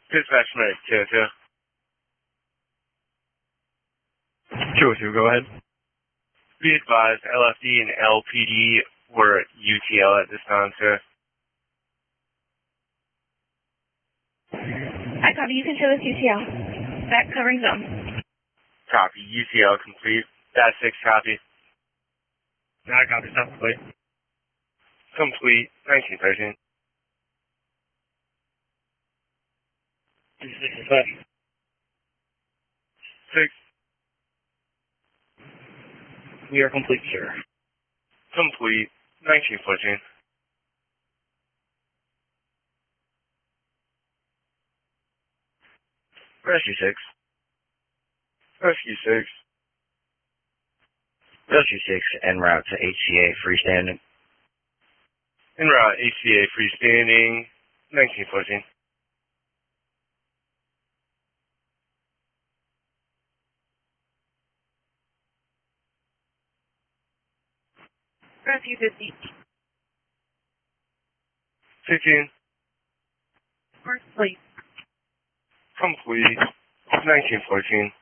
Dispatch medic 202. 202, go ahead. Be advised, LFD and LPD were at UTL at this time, sir. I copy. You can show us UTL. Back covering zone. Copy. UTL complete. Dash 6 copy. I copy. Stop complete. Complete. 1913. 6 dispatch. 6. We are complete, sir. Complete. 1914. Rescue 6. Rescue 6. Rescue 6 en route to HCA freestanding. En route HCA freestanding. 1914. Rescue 50. 16. First, please. Complete. 1914.